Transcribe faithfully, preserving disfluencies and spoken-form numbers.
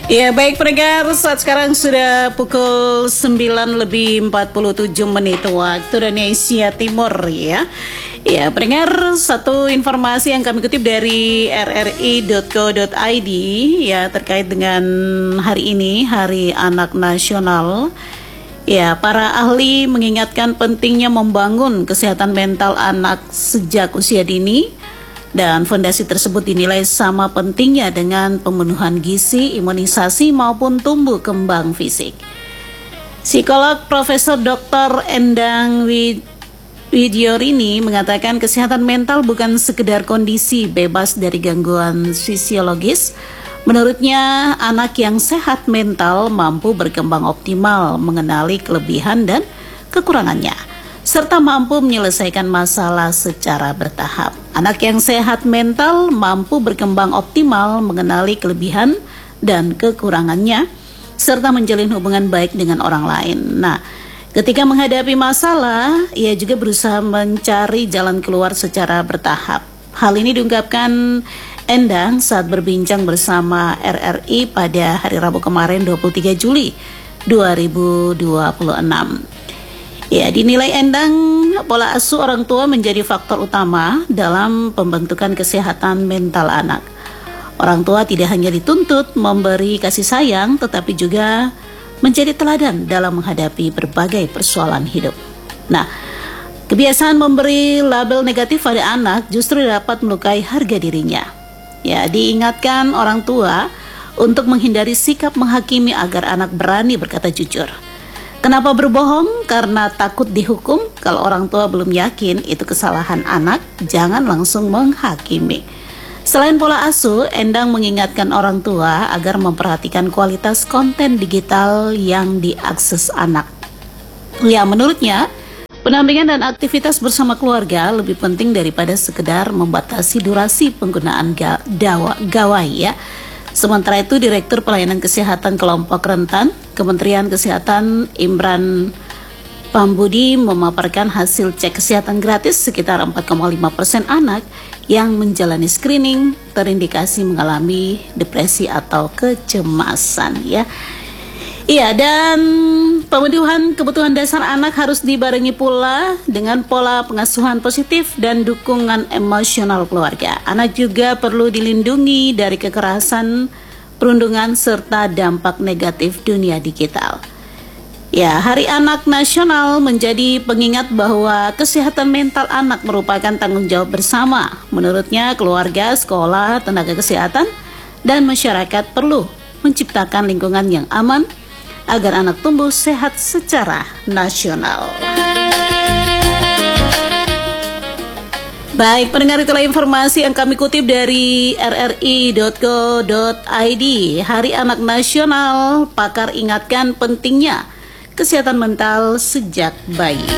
Ya baik pendengar, saat sekarang sudah pukul sembilan lebih empat puluh tujuh menit waktu Indonesia Timur ya. Ya pendengar, satu informasi yang kami kutip dari r r i dot co dot i d ya terkait dengan hari ini, Hari Anak Nasional. Ya, para ahli mengingatkan pentingnya membangun kesehatan mental anak sejak usia dini. Dan fondasi tersebut dinilai sama pentingnya dengan pemenuhan gizi, imunisasi maupun tumbuh kembang fisik. Psikolog Profesor Doktor Endang Widyorini mengatakan kesehatan mental bukan sekedar kondisi bebas dari gangguan fisiologis. Menurutnya, anak yang sehat mental mampu berkembang optimal, mengenali kelebihan dan kekurangannya, serta mampu menyelesaikan masalah secara bertahap. Anak yang sehat mental mampu berkembang optimal, mengenali kelebihan dan kekurangannya, serta menjalin hubungan baik dengan orang lain. Nah, ketika menghadapi masalah, ia juga berusaha mencari jalan keluar secara bertahap. Hal ini diungkapkan Endang saat berbincang bersama R R I pada hari Rabu kemarin dua puluh tiga Juli dua ribu dua puluh enam. Ya, dinilai Endang, pola asuh orang tua menjadi faktor utama dalam pembentukan kesehatan mental anak. Orang tua tidak hanya dituntut memberi kasih sayang, tetapi juga menjadi teladan dalam menghadapi berbagai persoalan hidup. Nah, kebiasaan memberi label negatif pada anak justru dapat melukai harga dirinya. Ya, diingatkan orang tua untuk menghindari sikap menghakimi agar anak berani berkata jujur. Kenapa berbohong? Karena takut dihukum. Kalau orang tua belum yakin itu kesalahan anak, jangan langsung menghakimi. Selain pola asuh, Endang mengingatkan orang tua agar memperhatikan kualitas konten digital yang diakses anak. Ya, menurutnya, pendampingan dan aktivitas bersama keluarga lebih penting daripada sekedar membatasi durasi penggunaan ga- dawa, gawai ya. Sementara itu, Direktur Pelayanan Kesehatan Kelompok Rentan, Kementerian Kesehatan Imran Pambudi memaparkan hasil cek kesehatan gratis sekitar empat koma lima persen anak yang menjalani screening terindikasi mengalami depresi atau kecemasan ya. Iya, dan pemenuhan kebutuhan dasar anak harus dibarengi pula dengan pola pengasuhan positif dan dukungan emosional keluarga. Anak juga perlu dilindungi dari kekerasan, perundungan, serta dampak negatif dunia digital. Ya, Hari Anak Nasional menjadi pengingat bahwa kesehatan mental anak merupakan tanggung jawab bersama. Menurutnya, keluarga, sekolah, tenaga kesehatan, dan masyarakat perlu menciptakan lingkungan yang aman agar anak tumbuh sehat secara nasional. Baik, pendengar, itulah informasi yang kami kutip dari r r i dot co dot i d. Hari Anak Nasional, pakar ingatkan pentingnya kesehatan mental sejak bayi.